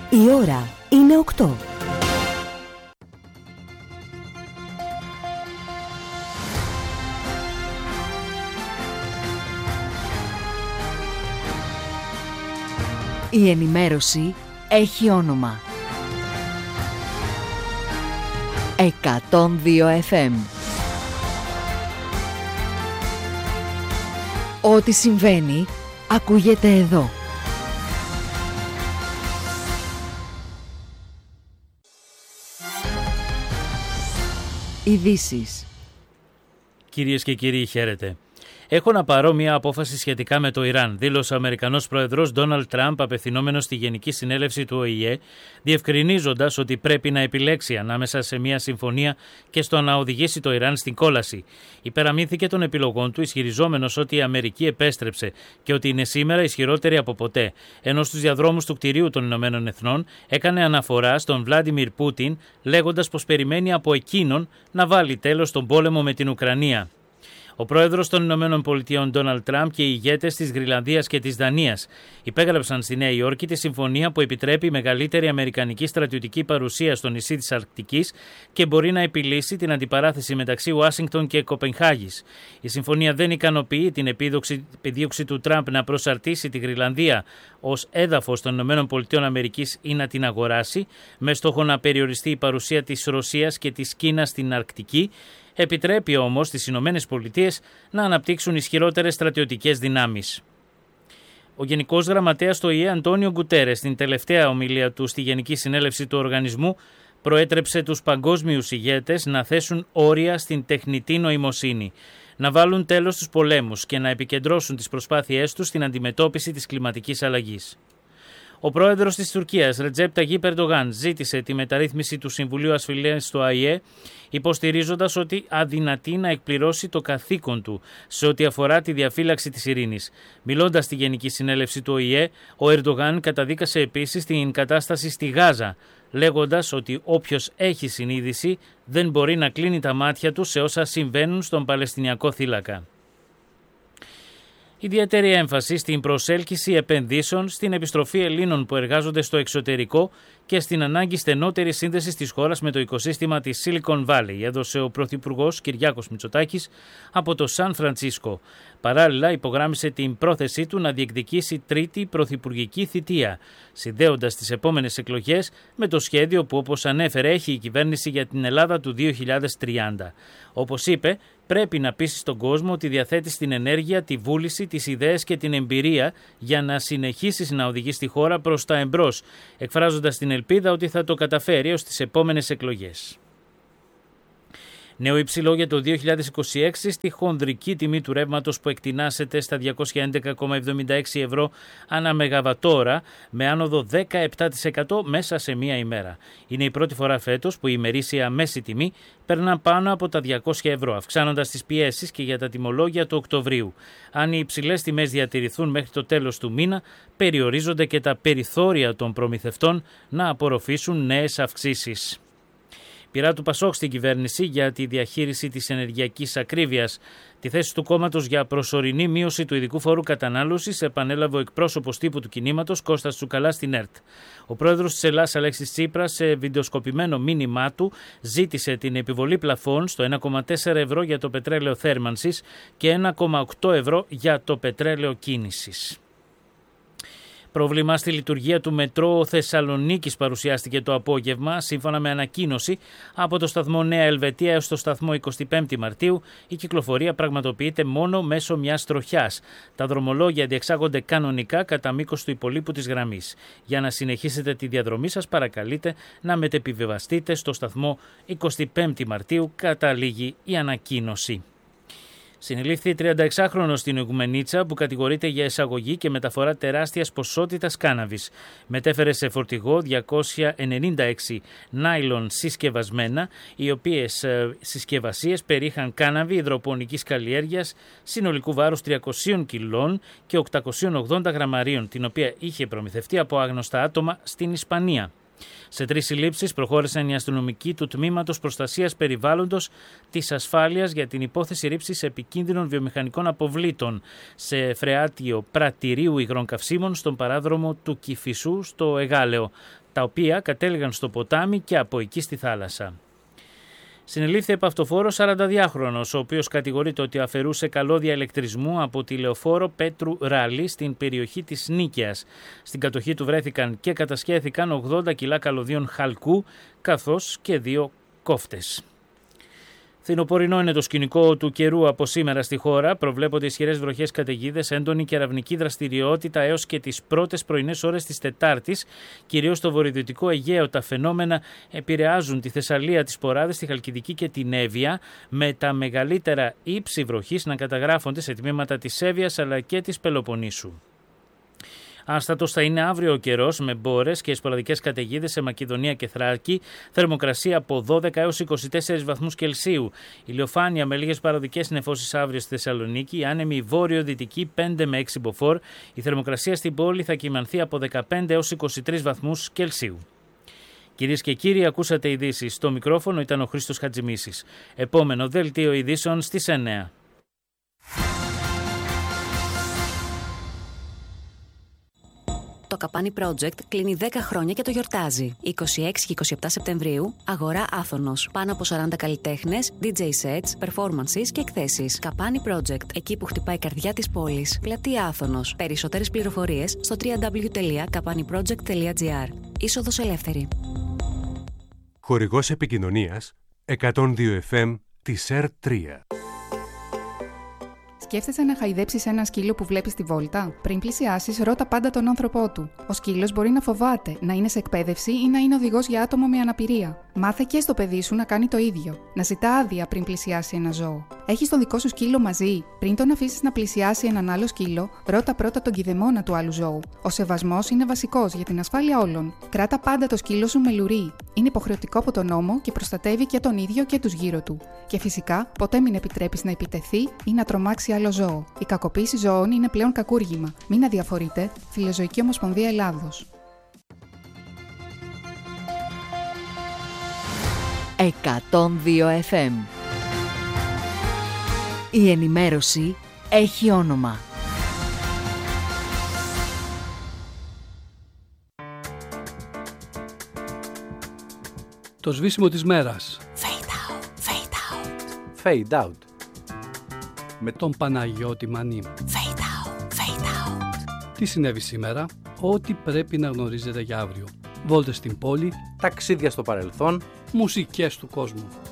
Η ώρα είναι 8. Η ενημέρωση έχει όνομα. 102 FM. Ό,τι συμβαίνει ακούγεται εδώ. Ειδήσεις. Κυρίες και κύριοι, χαίρετε. Έχω να πάρω μια απόφαση σχετικά με το Ιράν, δήλωσε ο Αμερικανός Πρόεδρος Ντόναλντ Τραμπ απευθυνόμενος στη Γενική Συνέλευση του ΟΗΕ, διευκρινίζοντας ότι πρέπει να επιλέξει ανάμεσα σε μια συμφωνία και στο να οδηγήσει το Ιράν στην κόλαση. Υπεραμείνθηκε των επιλογών του, ισχυριζόμενος ότι η Αμερική επέστρεψε και ότι είναι σήμερα ισχυρότερη από ποτέ, ενώ στους διαδρόμους του κτηρίου των Ηνωμένων Εθνών έκανε αναφορά στον Βλάντιμιρ Πούτιν, λέγοντας πως περιμένει από εκείνον να βάλει τέλος στον πόλεμο με την Ουκρανία. Ο πρόεδρος των Ηνωμένων Πολιτειών Ντόναλντ Τραμπ και οι ηγέτες της Γροιλανδίας και της Δανίας υπέγραψαν στη Νέα Υόρκη τη συμφωνία που επιτρέπει μεγαλύτερη αμερικανική στρατιωτική παρουσία στο νησί της Αρκτικής και μπορεί να επιλύσει την αντιπαράθεση μεταξύ Ουάσιγκτον και Κοπενχάγης. Η συμφωνία δεν ικανοποιεί την επίδοξη του Τραμπ να προσαρτήσει τη Γροιλανδία ως έδαφος των Ηνωμένων Πολιτειών Αμερικής ή να την αγοράσει, με στόχο να περιοριστεί η παρουσία της Ρωσίας και της Κίνας στην Αρκτική. Επιτρέπει όμως στις Ηνωμένες Πολιτείες να αναπτύξουν ισχυρότερες στρατιωτικές δυνάμεις. Ο Γενικός Γραμματέας του ΟΗΕ Αντώνιο Γκουτέρες, στην τελευταία ομιλία του στη Γενική Συνέλευση του οργανισμού, προέτρεψε τους παγκόσμιους ηγέτες να θέσουν όρια στην τεχνητή νοημοσύνη, να βάλουν τέλος στους πολέμους και να επικεντρώσουν τις προσπάθειές τους στην αντιμετώπιση της κλιματικής αλλαγής. Ο πρόεδρος της Τουρκίας, Ρετζέπ Ταγίπ Ερντογάν, ζήτησε τη μεταρρύθμιση του Συμβουλίου Ασφαλείας του ΟΗΕ, υποστηρίζοντας ότι αδυνατεί να εκπληρώσει το καθήκον του σε ό,τι αφορά τη διαφύλαξη της ειρήνης. Μιλώντας στη Γενική Συνέλευση του ΟΗΕ, ο Ερντογάν καταδίκασε επίσης την κατάσταση στη Γάζα, λέγοντας ότι όποιος έχει συνείδηση δεν μπορεί να κλείνει τα μάτια του σε όσα συμβαίνουν στον Παλαιστινιακό θύλακα. Ιδιαίτερη έμφαση στην προσέλκυση επενδύσεων, στην επιστροφή Ελλήνων που εργάζονται στο εξωτερικό και στην ανάγκη στενότερης σύνδεσης της χώρας με το οικοσύστημα της Silicon Valley, έδωσε ο Πρωθυπουργός Κυριάκος Μητσοτάκης από το Σαν Φρανσίσκο. Παράλληλα, υπογράμμισε την πρόθεσή του να διεκδικήσει τρίτη πρωθυπουργική θητεία, συνδέοντας τις επόμενες εκλογές με το σχέδιο που, όπως ανέφερε, έχει η κυβέρνηση για την Ελλάδα του 2030. Όπως είπε, πρέπει να πείσει στον κόσμο ότι διαθέτει στην ενέργεια, τη βούληση, τις ιδέες και την εμπειρία για να συνεχίσει να οδηγεί στη χώρα προς τα εμπρός, εκφράζοντας την ελπίδα ότι θα το καταφέρει ως τις επόμενες εκλογές. Νέο υψηλό για το 2026 στη χονδρική τιμή του ρεύματος που εκτινάσεται στα 211,76 ευρώ ανά μεγαβατόρα, με άνοδο 17% μέσα σε μία ημέρα. Είναι η πρώτη φορά φέτος που η ημερήσια μέση τιμή περνά πάνω από τα 200 ευρώ, αυξάνοντας τις πιέσεις και για τα τιμολόγια του Οκτωβρίου. Αν οι υψηλές τιμές διατηρηθούν μέχρι το τέλος του μήνα, περιορίζονται και τα περιθώρια των προμηθευτών να απορροφήσουν νέες αυξήσεις. Πειρά του Πασόκ στην κυβέρνηση για τη διαχείριση της ενεργειακής ακρίβειας. Τη θέση του κόμματος για προσωρινή μείωση του ειδικού φόρου κατανάλωσης επανέλαβε ο εκπρόσωπος τύπου του κινήματος Κώστας Τσουκαλάς στην ΕΡΤ. Ο πρόεδρος της Ελλάδας Αλέξης Τσίπρας, σε βιντεοσκοπημένο μήνυμά του, ζήτησε την επιβολή πλαφών στο 1,4 ευρώ για το πετρέλαιο θέρμανσης και 1,8 ευρώ για το πετρέλαιο κίνησης. Πρόβλημα στη λειτουργία του μετρό Θεσσαλονίκης παρουσιάστηκε το απόγευμα. Σύμφωνα με ανακοίνωση από το σταθμό Νέα Ελβετία έως το σταθμό 25 Μαρτίου, η κυκλοφορία πραγματοποιείται μόνο μέσω μιας τροχιάς. Τα δρομολόγια διεξάγονται κανονικά κατά μήκος του υπολείπου της γραμμής. Για να συνεχίσετε τη διαδρομή σας, παρακαλείτε να μετεπιβεβαστείτε στο σταθμό 25 Μαρτίου, καταλήγει η ανακοίνωση. Συνελήφθη 36χρονος στην Ιγουμενίτσα που κατηγορείται για εισαγωγή και μεταφορά τεράστιας ποσότητας κάναβης. Μετέφερε σε φορτηγό 296 νάιλον συσκευασμένα, οι οποίες συσκευασίες περίχαν κάναβη υδροπονικής καλλιέργειας συνολικού βάρους 300 κιλών και 880 γραμμαρίων, την οποία είχε προμηθευτεί από άγνωστα άτομα στην Ισπανία. Σε 3 συλλήψεις προχώρησαν οι αστυνομικοί του Τμήματος Προστασίας Περιβάλλοντος της Ασφάλειας για την υπόθεση ρήψης επικίνδυνων βιομηχανικών αποβλήτων σε φρεάτιο πρατηρίου υγρών καυσίμων στον παράδρομο του Κηφισού στο Εγάλεο. τα οποία κατέληγαν στο ποτάμι και από εκεί στη θάλασσα. Συνελήφθη επαυτοφόρος 42χρονος, ο οποίος κατηγορείται ότι αφαιρούσε καλώδια ηλεκτρισμού από τη λεωφόρο Πέτρου Ράλη στην περιοχή της Νίκαιας. Στην κατοχή του βρέθηκαν και κατασχέθηκαν 80 κιλά καλωδίων χαλκού, καθώς και 2 κόφτες. Φθινοπορεινό είναι το σκηνικό του καιρού από σήμερα στη χώρα. Προβλέπονται ισχυρές βροχές, καταιγίδες, έντονη κεραυνική δραστηριότητα έως και τις πρώτες πρωινές ώρες της Τετάρτης. Κυρίως στο βορειοδυτικό Αιγαίο τα φαινόμενα επηρεάζουν τη Θεσσαλία, τις Ποράδες, τη Χαλκιδική και την Εύβοια, με τα μεγαλύτερα ύψη βροχής να καταγράφονται σε τμήματα της Εύβοιας αλλά και της Πελοποννήσου. Άστατος θα είναι αύριο ο καιρός με μπόρες και σποραδικές καταιγίδες σε Μακεδονία και Θράκη, θερμοκρασία από 12 έως 24 βαθμούς Κελσίου. Ηλιοφάνεια με λίγες παροδικές νεφώσεις αύριο στη Θεσσαλονίκη, άνεμη βόρειο-δυτική 5 με 6 μποφόρ. Η θερμοκρασία στην πόλη θα κυμανθεί από 15 έως 23 βαθμούς Κελσίου. Κυρίες και κύριοι, ακούσατε ειδήσεις. Στο μικρόφωνο ήταν ο Χρήστος Χατζημίσης. Επόμενο δελτίο ειδήσεων στις 9. Το Καπάνι Project κλείνει 10 χρόνια και το γιορτάζει. 26 και 27 Σεπτεμβρίου, Αγορά Άθωνος. Πάνω από 40 καλλιτέχνες, DJ sets, performances και εκθέσεις. Καπάνι Project, εκεί που χτυπάει η καρδιά της πόλης. Πλατεία Άθωνος. Περισσότερες πληροφορίες στο www.kapaniproject.gr. Είσοδος ελεύθερη. Χορηγός επικοινωνίας 102 FM της ΕΡΤ3. Σκέφτεσαι να χαϊδέψεις ένα σκύλο που βλέπεις στη βόλτα? Πριν πλησιάσεις, ρώτα πάντα τον άνθρωπό του. Ο σκύλος μπορεί να φοβάται, να είναι σε εκπαίδευση ή να είναι οδηγός για άτομο με αναπηρία. Μάθε και στο παιδί σου να κάνει το ίδιο. Να ζητά άδεια πριν πλησιάσει ένα ζώο. Έχεις το δικό σου σκύλο μαζί? Πριν τον αφήσεις να πλησιάσει έναν άλλο σκύλο, ρώτα πρώτα τον κηδεμόνα του άλλου ζώου. Ο σεβασμός είναι βασικός για την ασφάλεια όλων. Κράτα πάντα το σκύλο σου με λουρί. Είναι υποχρεωτικό από τον νόμο και προστατεύει και τον ίδιο και τους γύρω του. Και φυσικά, ποτέ μην επιτρέπεις να επιτεθεί ή να τρομάξει άλλο ζώο. Η κακοποίηση ζώων είναι πλέον κακούργημα. Μην αδιαφορείτε. Φιλοζωική Ομοσπονδία Ελλάδος. 102 FM. Η ενημέρωση έχει όνομα. Το σβήσιμο της μέρας. Fade out, fade out. Fade out. Με τον Παναγιώτη Μανή. Fade out, fade out. Τι συνέβη σήμερα? Ό,τι πρέπει να γνωρίζετε για αύριο. Βόλτες στην πόλη. Ταξίδια στο παρελθόν. Μουσικές του κόσμου.